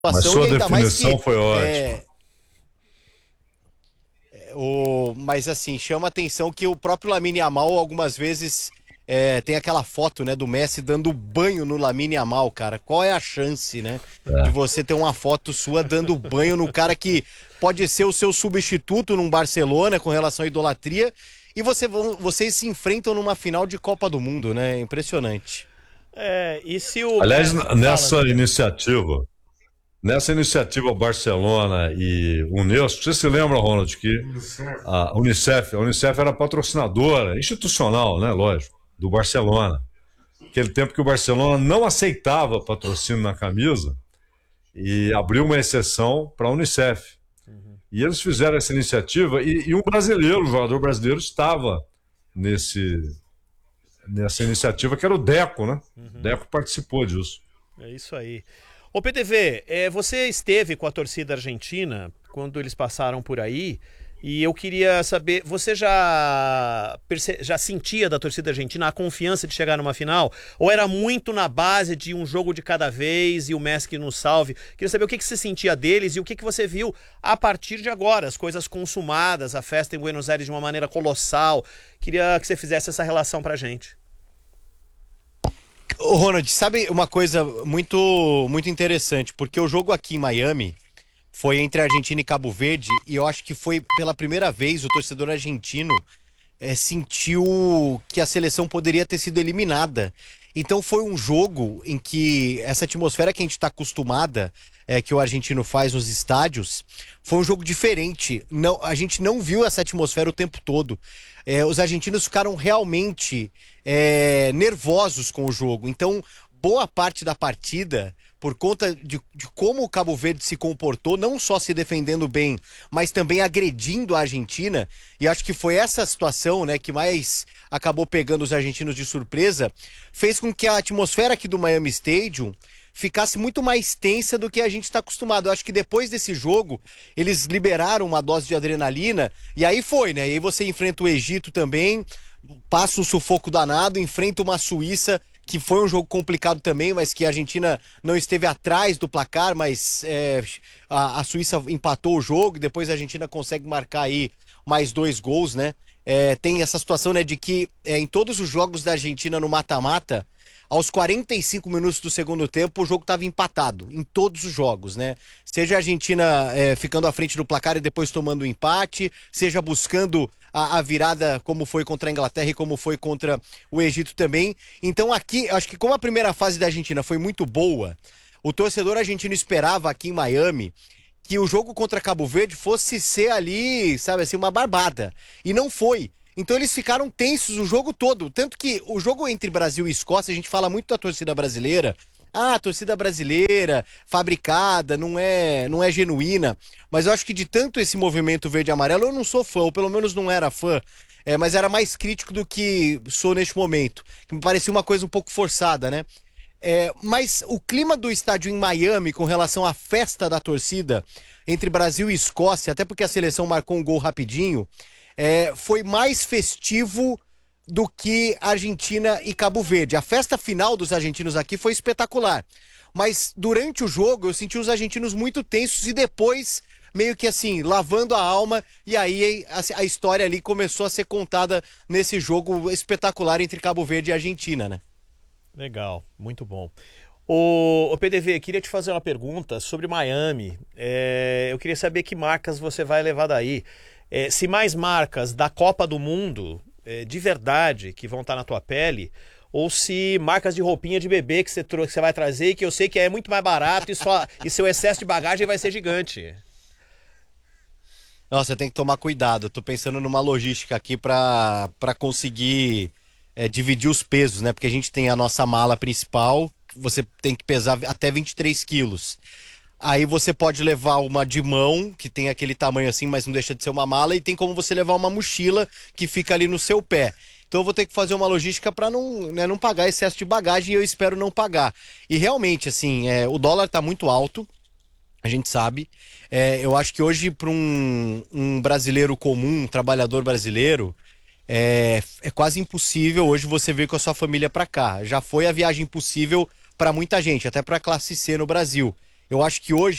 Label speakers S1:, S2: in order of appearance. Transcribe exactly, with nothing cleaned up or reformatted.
S1: Mas
S2: situação
S1: sua
S2: e ainda mais
S1: definição
S2: que
S1: foi ótima.
S2: é, o, mas assim, chama atenção que o próprio Lamine Yamal algumas vezes é, tem aquela foto, né, do Messi dando banho no Lamine Yamal, cara. Qual é a chance, né, de
S1: É.
S2: você ter uma foto sua dando banho no cara que pode ser o seu substituto num Barcelona com relação à idolatria e você, vão- vocês se enfrentam numa final de Copa do Mundo, né? Impressionante.
S3: É, e se o
S1: Aliás,
S3: Messi...
S1: n-
S3: Fala,
S1: nessa
S3: Júlia.
S1: iniciativa, nessa iniciativa Barcelona e Unesco, você se lembra, Ronald, que a Unicef, a Unicef era patrocinadora institucional, né, lógico, do Barcelona. Aquele tempo que o Barcelona não aceitava patrocínio na camisa e abriu uma exceção para a Unicef. E eles fizeram essa iniciativa e, e um brasileiro, um jogador brasileiro, estava nesse, nessa iniciativa, que era o Deco, né?
S3: Uhum.
S1: Deco participou disso.
S3: É isso aí. Ô P T V, é, você esteve com a torcida argentina quando eles passaram por aí e eu queria saber, você já, perce- já sentia da torcida argentina a confiança de chegar numa final? Ou era muito na base de um jogo de cada vez e o Messi que nos salve? Queria saber o que, que você sentia deles e o que, que você viu a partir de agora, as coisas consumadas, a festa em Buenos Aires de uma maneira colossal. Queria que você fizesse essa relação pra gente.
S2: Ô, Ronald, sabe uma coisa muito, muito interessante? Porque o jogo aqui em Miami foi entre Argentina e Cabo Verde, e eu acho que foi pela primeira vez o torcedor argentino eh, sentiu que a seleção poderia ter sido eliminada. Então foi um jogo em que essa atmosfera que a gente está acostumada, eh, que o argentino faz nos estádios, foi um jogo diferente. Não, a gente não viu essa atmosfera o tempo todo. Eh, os argentinos ficaram realmente eh, nervosos com o jogo. Então, boa parte da partida, por conta de, de como o Cabo Verde se comportou, não só se defendendo bem, mas também agredindo a Argentina, e acho que foi essa situação, né, que mais acabou pegando os argentinos de surpresa, fez com que a atmosfera aqui do Miami Stadium ficasse muito mais tensa do que a gente está acostumado. Eu acho que depois desse jogo, eles liberaram uma dose de adrenalina, e aí foi, né? E aí você enfrenta o Egito também, passa um sufoco danado, enfrenta uma Suíça, que foi um jogo complicado também, mas que a Argentina não esteve atrás do placar, mas é, a, a Suíça empatou o jogo e depois a Argentina consegue marcar aí mais dois gols, né? É, tem essa situação, né, de que é, em todos os jogos da Argentina no mata-mata, aos quarenta e cinco minutos do segundo tempo, o jogo estava empatado, em todos os jogos, né? Seja a Argentina é, ficando à frente do placar e depois tomando o empate, seja buscando a, a virada, como foi contra a Inglaterra e como foi contra o Egito também. Então aqui, acho que como a primeira fase da Argentina foi muito boa, o torcedor argentino esperava aqui em Miami que o jogo contra Cabo Verde fosse ser ali, sabe assim, uma barbada. E não foi. Então eles ficaram tensos o jogo todo. Tanto que o jogo entre Brasil e Escócia, a gente fala muito da torcida brasileira. Ah, a torcida brasileira, fabricada, não é, não é genuína. Mas eu acho que de tanto esse movimento verde e amarelo, eu não sou fã, ou pelo menos não era fã. É, mas era mais crítico do que sou neste momento. Que me parecia uma coisa um pouco forçada, né? É, mas o clima do estádio em Miami com relação à festa da torcida entre Brasil e Escócia, até porque a seleção marcou um gol rapidinho, é, foi mais festivo do que Argentina e Cabo Verde. A festa final dos argentinos aqui foi espetacular. Mas durante o jogo eu senti os argentinos muito tensos e depois meio que assim, lavando a alma, e aí a, a história ali começou a ser contada nesse jogo espetacular entre Cabo Verde e Argentina, né?
S3: Legal, muito bom. O, o P D V, queria te fazer uma pergunta sobre Miami. É, eu queria saber que marcas você vai levar daí. É, se mais marcas da Copa do Mundo, é, de verdade, que vão estar na tua pele, ou se marcas de roupinha de bebê que você, trou- que você vai trazer e que eu sei que é muito mais barato e, só, e seu excesso de bagagem vai ser gigante.
S2: Nossa, tem que tomar cuidado. Eu tô pensando numa logística aqui pra para conseguir é, dividir os pesos, né? Porque a gente tem a nossa mala principal, que você tem que pesar até vinte e três quilos. Aí você pode levar uma de mão, que tem aquele tamanho assim, mas não deixa de ser uma mala, e tem como você levar uma mochila que fica ali no seu pé. Então eu vou ter que fazer uma logística para não, né, não pagar excesso de bagagem e eu espero não pagar. E realmente, assim, é, o dólar tá muito alto. A gente sabe. É, eu acho que hoje, para um, um brasileiro comum, um trabalhador brasileiro, é, é quase impossível hoje você vir com a sua família para cá. Já foi a viagem impossível para muita gente, até para a classe C no Brasil. Eu acho que hoje